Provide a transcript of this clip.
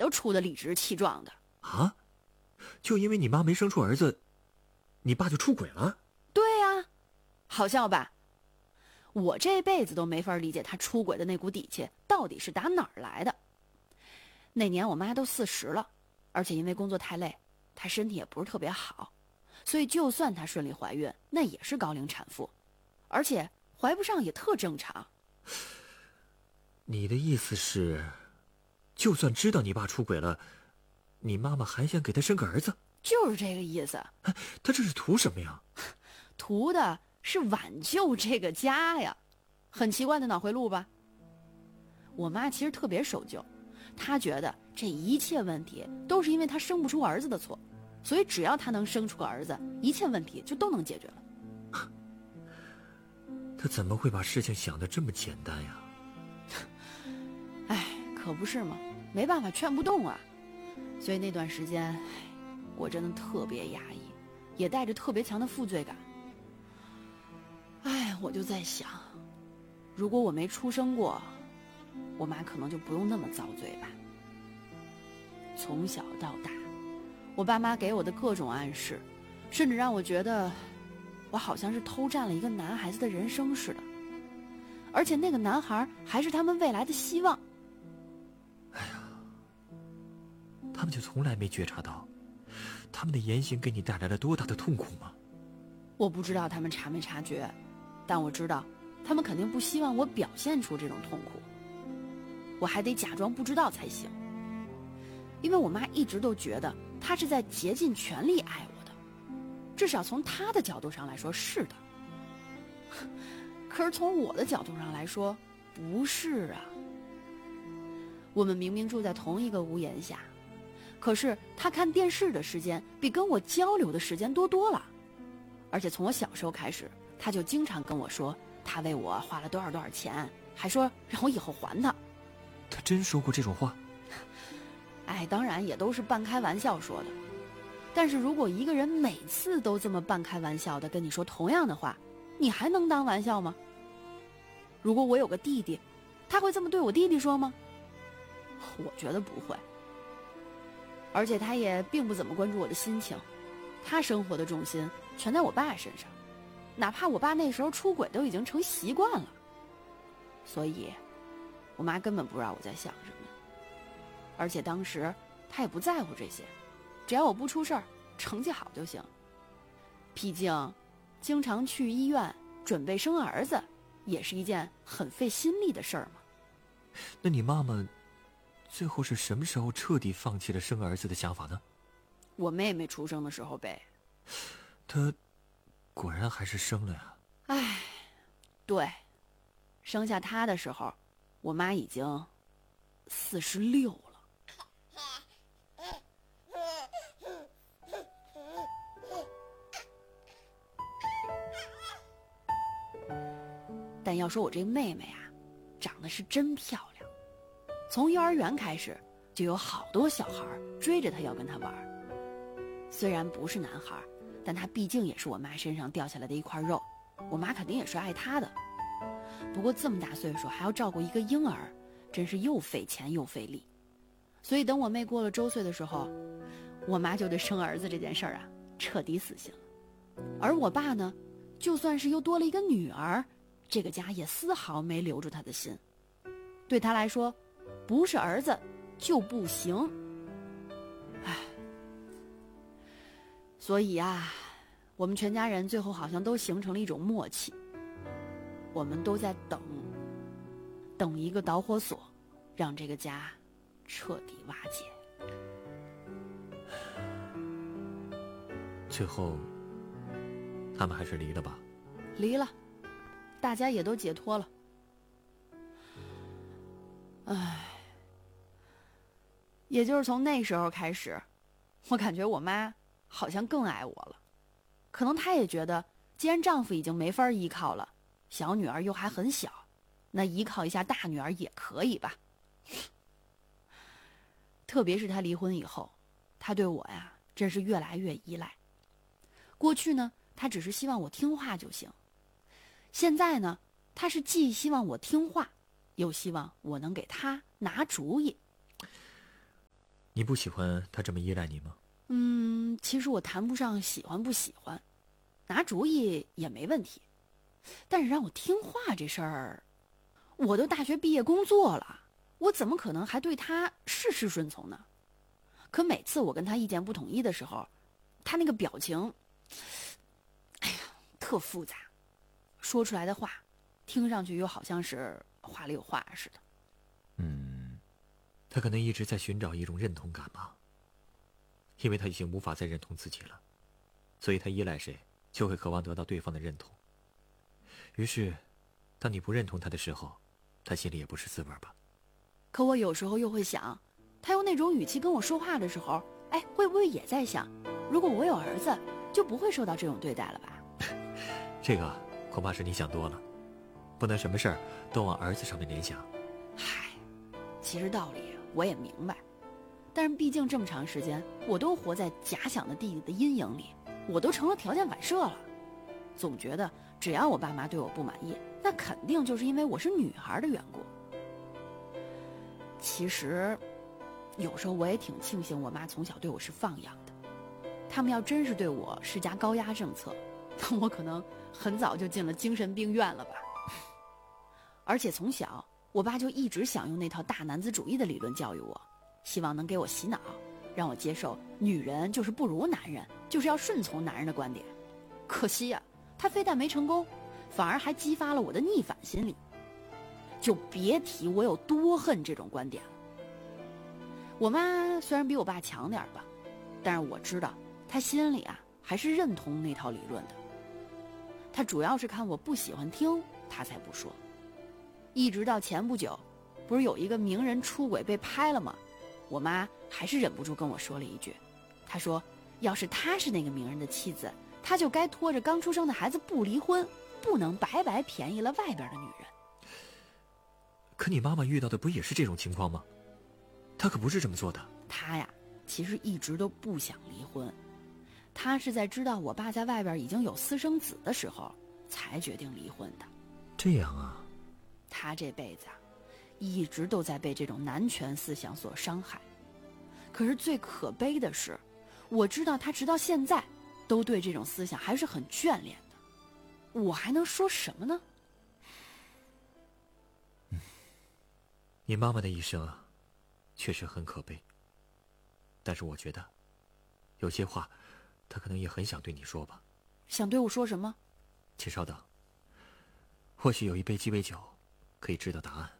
都出得理直气壮的。 啊？就因为你妈没生出儿子，你爸就出轨了？ 对呀，好笑吧？我这辈子都没法理解他出轨的那股底气到底是打哪儿来的。那年我妈都40了，而且因为工作太累，她身体也不是特别好，所以就算她顺利怀孕，那也是高龄产妇，而且怀不上也特正常。 你的意思是，就算知道你爸出轨了，你妈妈还想给他生个儿子？ 就是这个意思。 他这是图什么呀？ 图的是挽救这个家呀，很奇怪的脑回路吧？我妈其实特别守旧，她觉得这一切问题都是因为她生不出儿子的错，所以只要她能生出个儿子，一切问题就都能解决了。 他怎么会把事情想得这么简单呀？ 哎，可不是嘛，没办法劝不动啊。所以那段时间，我真的特别压抑，也带着特别强的负罪感。哎，我就在想，如果我没出生过，我妈可能就不用那么遭罪吧。从小到大，我爸妈给我的各种暗示，甚至让我觉得我好像是偷占了一个男孩子的人生似的，而且那个男孩还是他们未来的希望。 哎呀，他们就从来没觉察到他们的言行给你带来了多大的痛苦吗？ 我不知道他们察没察觉，但我知道他们肯定不希望我表现出这种痛苦，我还得假装不知道才行。因为我妈一直都觉得她是在竭尽全力爱我的，至少从她的角度上来说是的。可是从我的角度上来说，不是啊。我们明明住在同一个屋檐下，可是她看电视的时间比跟我交流的时间多了。而且从我小时候开始，她就经常跟我说她为我花了多少钱，还说让我以后还她。 她真说过这种话？ 哎，当然也都是半开玩笑说的。但是如果一个人每次都这么半开玩笑的跟你说同样的话，你还能当玩笑吗？如果我有个弟弟，他会这么对我弟弟说吗？我觉得不会。而且他也并不怎么关注我的心情，他生活的重心全在我爸身上，哪怕我爸那时候出轨都已经成习惯了。所以我妈根本不知道我在想什么，而且当时她也不在乎这些，只要我不出事儿，成绩好就行。毕竟经常去医院准备生儿子也是一件很费心力的事儿嘛。 那你妈妈最后是什么时候彻底放弃了生儿子的想法呢？ 我妹妹出生的时候呗。 她果然还是生了呀。 唉，对，生下她的时候我妈已经46了。但要说我这妹妹啊，长得是真漂亮，从幼儿园开始就有好多小孩追着她要跟她玩。虽然不是男孩，但她毕竟也是我妈身上掉下来的一块肉，我妈肯定也是爱她的。不过这么大岁数还要照顾一个婴儿，真是又费钱又费力。所以等我妹过了周岁的时候，我妈就对生儿子这件事儿啊彻底死心了。而我爸呢，就算是又多了一个女儿，这个家也丝毫没留住他的心。对他来说，不是儿子就不行。唉，所以啊，我们全家人最后好像都形成了一种默契，我们都在等一个导火索，让这个家彻底瓦解。 最后他们还是离了吧？ 离了，大家也都解脱了。唉，也就是从那时候开始，我感觉我妈好像更爱我了。可能她也觉得，既然丈夫已经没法依靠了，小女儿又还很小，那依靠一下大女儿也可以吧。特别是她离婚以后，她对我呀真是越来越依赖。过去呢，她只是希望我听话就行，现在呢，她是既希望我听话，又希望我能给她拿主意。 你不喜欢他这么依赖你吗？ 其实我谈不上喜欢不喜欢，拿主意也没问题。但是让我听话这事儿，我都大学毕业工作了，我怎么可能还对他事事顺从呢？可每次我跟他意见不统一的时候，他那个表情，哎呀，特复杂，说出来的话，听上去又好像是话里有话似的。 他可能一直在寻找一种认同感吧，因为他已经无法再认同自己了，所以他依赖谁，就会渴望得到对方的认同。于是，当你不认同他的时候，他心里也不是滋味吧。 可我有时候又会想，他用那种语气跟我说话的时候，会不会也在想，如果我有儿子，就不会受到这种对待了吧？ 这个恐怕是你想多了，不能什么事儿都往儿子上面联想。 嗨，其实道理我也明白，但是毕竟这么长时间，我都活在假想的弟弟的阴影里，我都成了条件反射了。总觉得只要我爸妈对我不满意，那肯定就是因为我是女孩的缘故。其实有时候我也挺庆幸我妈从小对我是放养的，他们要真是对我施加高压政策，那我可能很早就进了精神病院了吧。而且从小我爸就一直想用那套大男子主义的理论教育我，希望能给我洗脑，让我接受女人就是不如男人，就是要顺从男人的观点。可惜呀，他非但没成功，反而还激发了我的逆反心理，就别提我有多恨这种观点了。我妈虽然比我爸强点吧，但是我知道她心里还是认同那套理论的。她主要是看我不喜欢听，她才不说。一直到前不久，不是有一个名人出轨被拍了吗？我妈还是忍不住跟我说了一句，她说要是她是那个名人的妻子，她就该拖着刚出生的孩子不离婚，不能白白便宜了外边的女人。 可你妈妈遇到的不也是这种情况吗？她可不是这么做的。 她呀，其实一直都不想离婚，她是在知道我爸在外边已经有私生子的时候，才决定离婚的。 这样啊。 她这辈子一直都在被这种男权思想所伤害。可是最可悲的是，我知道她直到现在都对这种思想还是很眷恋的。我还能说什么呢？ 你妈妈的一生确实很可悲，但是我觉得有些话她可能也很想对你说吧。 想对我说什么？ 请稍等，或许有一杯鸡尾酒可以知道答案。